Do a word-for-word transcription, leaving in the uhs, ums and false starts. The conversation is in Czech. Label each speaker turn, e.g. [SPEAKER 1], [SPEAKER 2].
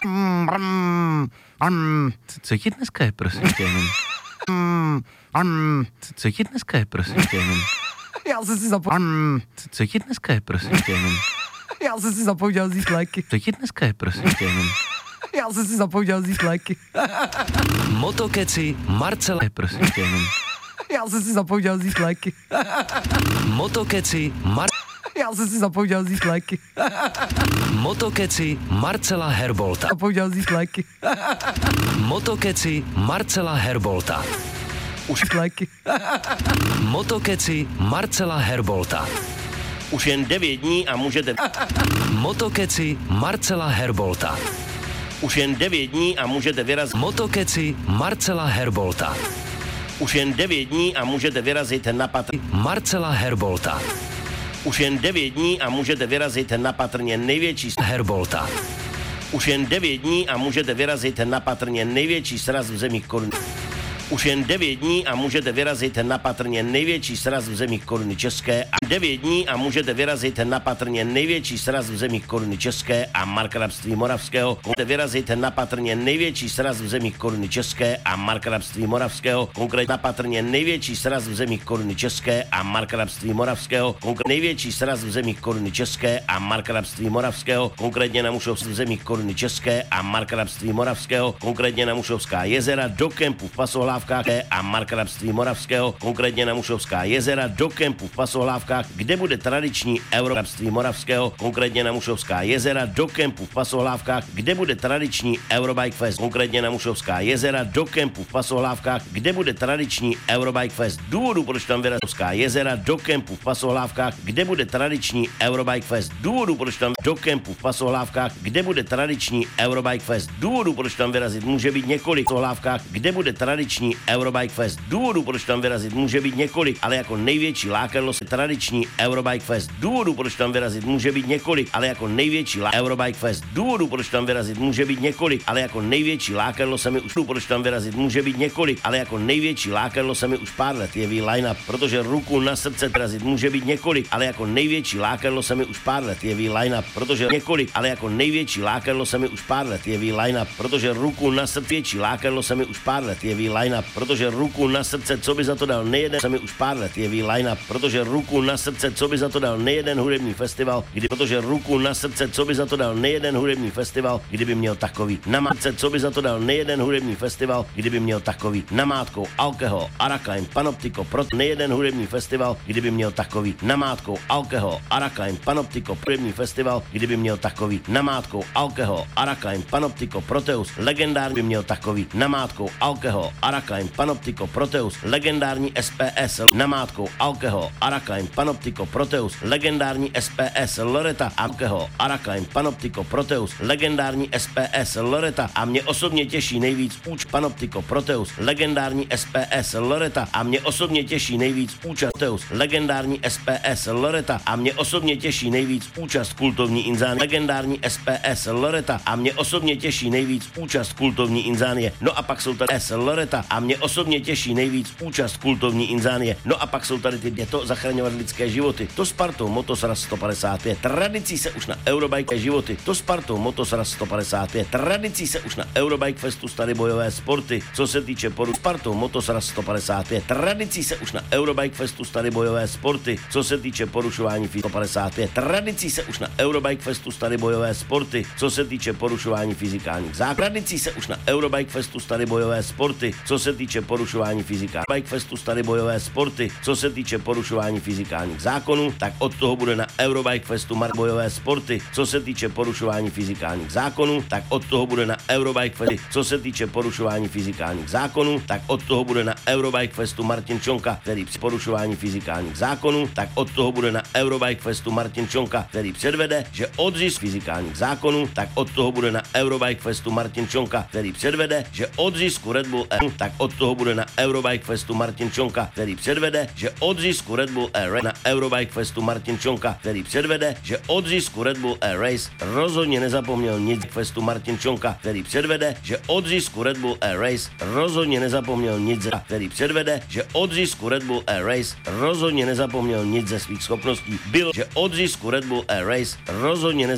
[SPEAKER 1] Co ti dneska je, prosím tě, jenom? Co ti dneska je, prosím tě, jenom?
[SPEAKER 2] Já jsem si zapomněl.
[SPEAKER 1] Co ti dneska je, prosím tě, jenom?
[SPEAKER 2] Já jsem si zapomněl vzít léky.
[SPEAKER 1] Co ti dneska je, prosím tě, jenom?
[SPEAKER 2] Já jsem si zapomněl vzít léky.
[SPEAKER 3] Motokeci Marcela.
[SPEAKER 1] Prosím tě, jenom.
[SPEAKER 2] Já jsem si zapomněl vzít léky.
[SPEAKER 3] Motokeci Mar...
[SPEAKER 2] Já jsem si zapomněl vzít léky.
[SPEAKER 3] Motokeci Marcela Herbolta.
[SPEAKER 2] Zapomněl vzít léky.
[SPEAKER 3] Motokeci Marcela Herbolta.
[SPEAKER 2] Už léky.
[SPEAKER 3] Motokeci Marcela Herbolta.
[SPEAKER 4] Už jen devět dní a můžete...
[SPEAKER 3] Motokeci Marcela Herbolta.
[SPEAKER 4] Už jen devět dní a můžete vyrazit...
[SPEAKER 3] Motokeci Marcela Herbolta.
[SPEAKER 4] Už jen devět dní a můžete vyrazit na patr...
[SPEAKER 3] Marcela Herbolta.
[SPEAKER 4] Už jen devět dní a můžete vyrazit na patrně největší...
[SPEAKER 3] Herbolta.
[SPEAKER 4] Už jen devět dní a můžete vyrazit na patrně největší sraz v zemích koruny. Už jen devět dní a můžete vyrazit na patrně největší sraz v zemích koruny české a devět dní a můžete vyrazit na patrně největší sraz v zemích koruny české a markrabství moravského. Můžete vyrazit na patrně největší sraz v zemích koruny české a markrabství moravského. Konkrétně na patrně největší sraz v zemích koruny české a markrabství moravského. Konkrétně největší sraz v zemích koruny české a markrabství moravského. Konkrétně na Mušovsku v zemích koruny české a markrabství moravského. Konkrétně na Mušovská jezera do kempu v Pasohlávkách a markrabství moravského, konkrétně na Mušovská jezera do kempu v Pasohlávkách, kde bude tradiční eurokrabství moravského, konkrétně na Mušovská jezera do kempu v Pasohlávkách, kde bude tradiční Eurobike Fest, konkrétně na Mušovská jezera do kempu v Pasohlávkách, kde bude tradiční Eurobike Fest. Důvodu, proč tam vyrazí Mušovská jezera do kempu v Pasohlávkách, kde bude tradiční Eurobike Fest. Důvodu, proč tam do kempu v Pasohlávkách, kde bude tradiční Eurobike Fest. Důvodu, proč tam vyrazit může být několik Pasohlávkách, kde bude tradiční Eurobike Fest. Důvodu, proč tam vyrazit může být několik, ale jako největší lákadlo je tradiční Eurobike Fest. Důvodu, proč tam vyrazit může být několik, ale jako největší lá... Eurobike Fest. Důvodu, proč tam vyrazit může být několik, ale jako největší lákadlo se mi už proč tam vyrazit může být několik, ale jako největší lákadlo se mi už pár let jeví line-up, protože ruku na srdce vyrazit může být několik, ale jako největší lákadlo se mi už pár let jeví line-up, protože několik, ale jako největší lákadlo se mi už pár let jeví line-up, protože ruku na srdce větší lákadlo se mi už pár let jeví line-up, protože ruku na srdce, co by za to dal nejeden, se mi už pár let jeví line-up, protože ruku na srdce, co by za to dal nejeden hudební festival, kdy, protože ruku na srdce, co by za to dal nejeden hudební festival, kdyby měl takový namátce, co by za to dal nejeden hudební festival, kdyby měl takový namátkou alkohol, Arakaim, Panoptiko, pro nejeden hudební festival, kdyby měl takový namátkou alkohol, Arakaim, Panoptiko, hudební festival, kdyby měl takový namátkou alkohol, Arakaim, Panoptiko, Proteus, legendární by měl takový namátkou alkohol, Arakaim, Panoptiko, Proteus, legendární S P S, namátkou alkohol, Arakaim, Panoptiko, Proteus, legendární S P S, Loreta, alkohol, Arakaim, Panoptiko, Proteus, legendární S P S, Loreta a mě osobně těší nejvíc účast Panoptiko, Proteus, legendární S P S, Loreta a mě osobně těší nejvíc účast Proteus, legendární S P S, Loreta a mě osobně těší nejvíc účast kultovní Inzánie, legendární S P S, Loreta a mě osobně těší nejvíc účast kultovní Inzánie. No a pak jsou tady S Loreta a mě osobně těší nejvíc účast kultovní Inzánie. No a pak jsou tady ty, je to zachraňovat lidské životy. To Spartou Motosraz sto padesát pět, tradicí se už na Eurobike životy. To Spartou Motosraz sto padesát pět, tradicí se už na Eurobike Festu starý bojové sporty. Co se týče poru Spartou Motosraz sto padesát pět, tradicí se už na Eurobike Festu starý bojové sporty. Co se týče porušování sto padesát pět, tradicí se už na Eurobike Festu starý bojové sporty. Co se týče porušování fyzikálních zákonů, tradicí se už na Eurobike Festu starý bojové sporty. Co se týče porušování fyzikálních Bike Festu starý bojové sporty, co se týče porušování fyzikálních zákonů, tak od toho bude na Eurobike Festu mar bojové sporty. Co se týče porušování fyzikálních zákonů, tak od toho bude na Eurobike Festu. Co se týče porušování fyzikálních zákonů, tak od toho bude na Eurobike Festu Martin Čonka, který při porušování fyzikálních zákonů, tak od toho bude na Eurobike Festu Martin Čonka, který předvede, že odzis fyzikálních zákonů, tak od toho bude na Eurobike Festu Martin Čonka, který předvede, že od zisku Red Bull E, tak od toho bude na Eurobike Festu Martin Čonka, který předvede, že od zisku Red Bull E na Eurobike Festu Martin Čonka, který předvede, že od zisku Red Bull E Race rozhodně nezapomněl nic Festu Martin Čonka, který předvede, že od zisku Red Bull E Race rozhodně nezapomněl nic ze, který předvede, že od zisku Red Bull E Race rozhodně nezapomněl nic ze svých schopností. Byl, že od zisku Red Bull E Race rozhodně nezapomněl